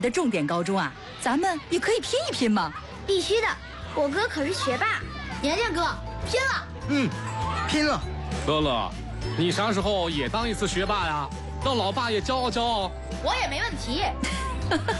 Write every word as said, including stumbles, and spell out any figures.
的重点高中啊，咱们也可以拼一拼嘛。 必须的，我哥可是学霸。 年年哥，拼了！ 嗯，拼了。 乐乐，你啥时候也当一次学霸呀？让老爸也骄傲骄傲。 我也没问题。